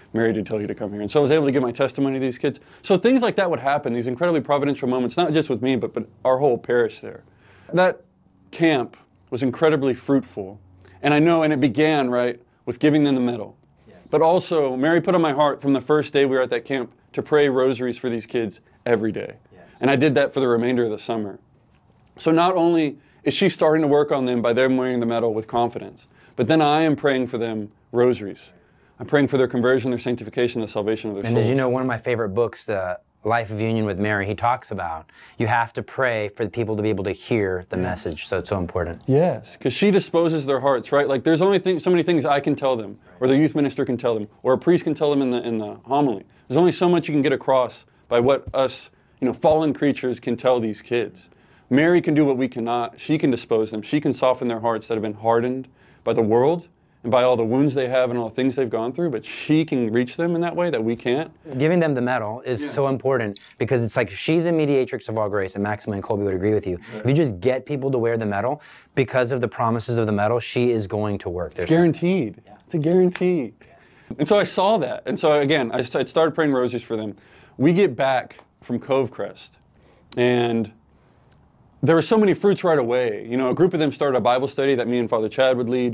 Mary did tell you to come here. And so I was able to give my testimony to these kids. So things like that would happen, these incredibly providential moments, not just with me, but our whole parish there. That camp was incredibly fruitful. And I know, and it began, right, with giving them the medal. Yes. But also, Mary put on my heart from the first day we were at that camp to pray rosaries for these kids every day. Yes. And I did that for the remainder of the summer. So not only is she starting to work on them by them wearing the medal with confidence, but then I am praying for them rosaries. I'm praying for their conversion, their sanctification, the salvation of their souls. And as you know, one of my favorite books, The Life of Union with Mary, he talks about you have to pray for the people to be able to hear the message, so it's so important. Yes, because she disposes their hearts, right? Like there's only so many things I can tell them, or the youth minister can tell them, or a priest can tell them in the homily. There's only so much you can get across by what us, fallen creatures can tell these kids. Mary can do what we cannot. She can dispose them. She can soften their hearts that have been hardened by the world and by all the wounds they have and all the things they've gone through, but she can reach them in that way that we can't. Giving them the medal is so important because it's like she's a mediatrix of all grace, and Maximilian Kolbe would agree with you. If you just get people to wear the medal, because of the promises of the medal, she is going to work. It's guaranteed. Yeah. It's a guarantee. Yeah. And so I saw that. And so again, I started praying rosaries for them. We get back from Cove Crest, and there were so many fruits right away. A group of them started a Bible study that me and Father Chad would lead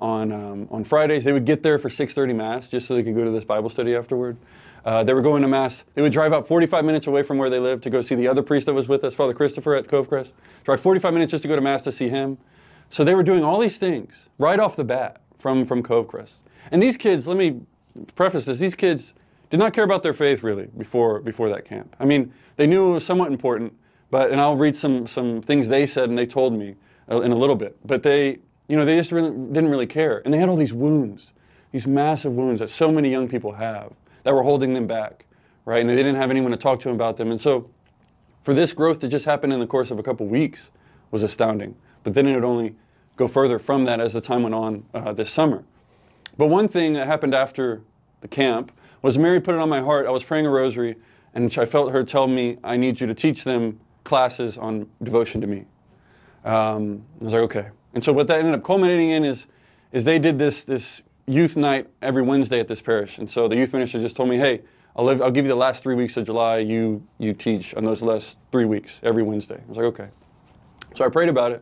on Fridays. They would get there for 6:30 Mass just so they could go to this Bible study afterward. They were going to Mass. They would drive out 45 minutes away from where they lived to go see the other priest that was with us, Father Christopher at Cove Crest. Drive 45 minutes just to go to Mass to see him. So they were doing all these things right off the bat from Cove Crest. And these kids, let me preface this, these kids did not care about their faith really before that camp. I mean, they knew it was somewhat important, and I'll read some things they said and they told me in a little bit. But they just didn't really care. And they had all these wounds, these massive wounds that so many young people have that were holding them back, right? And they didn't have anyone to talk to about them. And so for this growth to just happen in the course of a couple weeks was astounding. But then it would only go further from that as the time went on this summer. But one thing that happened after the camp was Mary put it on my heart. I was praying a rosary, and I felt her tell me, I need you to teach them classes on devotion to me. I was like, okay. And so what that ended up culminating in is they did this youth night every Wednesday at this parish. And so the youth minister just told me, hey, I'll give you the last 3 weeks of July. You teach on those last 3 weeks every Wednesday. I was like, okay. So I prayed about it.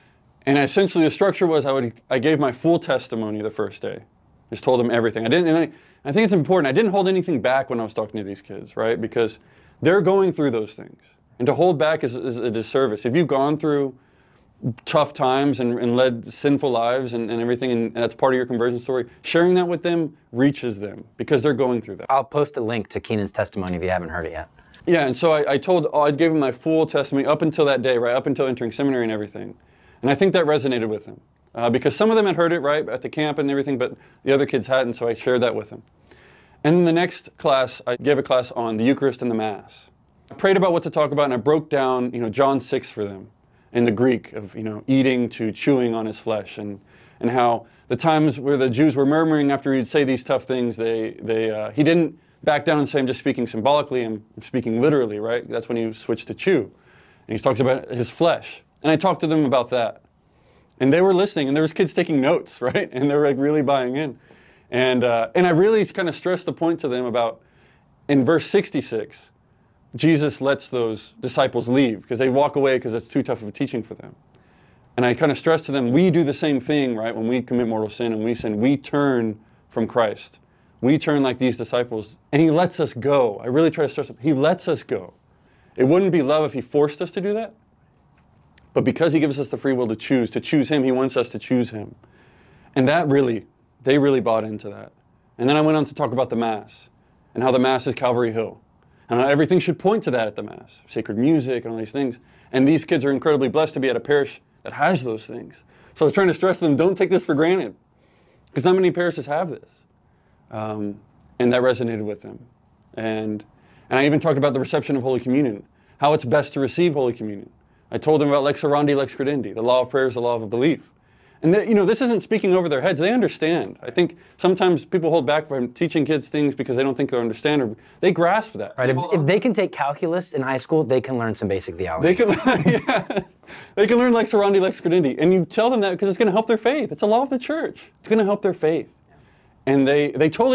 And essentially the structure was I gave my full testimony the first day. Just told them everything. I think it's important. I didn't hold anything back when I was talking to these kids, right? Because they're going through those things. And to hold back is a disservice. If you've gone through tough times and led sinful lives and everything, and that's part of your conversion story, sharing that with them reaches them because they're going through that. I'll post a link to Keenan's testimony if you haven't heard it yet. Yeah, and so I gave him my full testimony up until that day, right, up until entering seminary and everything. And I think that resonated with him because some of them had heard it, right, at the camp and everything, but the other kids hadn't, so I shared that with them. And then the next class, I gave a class on the Eucharist and the Mass. I prayed about what to talk about, and I broke down, John 6 for them in the Greek of, eating to chewing on his flesh, and how the times where the Jews were murmuring after he'd say these tough things, he didn't back down and say, I'm just speaking symbolically, I'm speaking literally, right? That's when he switched to chew. And he talks about his flesh. And I talked to them about that. And they were listening, and there was kids taking notes, right? And they were like really buying in. And I really kind of stressed the point to them about, in verse 66, Jesus lets those disciples leave because they walk away because it's too tough of a teaching for them. And I kind of stressed to them, we do the same thing, right? When we commit mortal sin and we sin, we turn from Christ. We turn like these disciples, and he lets us go. I really try to stress it. He lets us go. It wouldn't be love if he forced us to do that. But because he gives us the free will to choose him, he wants us to choose him. And they really bought into that. And then I went on to talk about the Mass and how the Mass is Calvary Hill. And how everything should point to that at the Mass. Sacred music and all these things. And these kids are incredibly blessed to be at a parish that has those things. So I was trying to stress to them, don't take this for granted. Because not many parishes have this. And that resonated with them. And I even talked about the reception of Holy Communion. How it's best to receive Holy Communion. I told them about lex orandi, lex credendi. The law of prayer is the law of belief. And this isn't speaking over their heads. They understand. I think sometimes people hold back from teaching kids things because they don't think they understand, or they grasp that. Right. If they can take calculus in high school, they can learn some basic theology. They can learn lex orandi, lex credendi. And you tell them that because it's going to help their faith. It's a law of the church. It's going to help their faith. And they totally